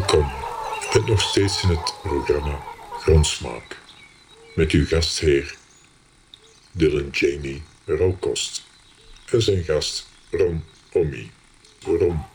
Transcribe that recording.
Welkom. Je bent nog steeds in het programma Grondsmaak. Met uw gastheer Dylan Jamie Rauwkost en zijn gast Ron Ommy. Ron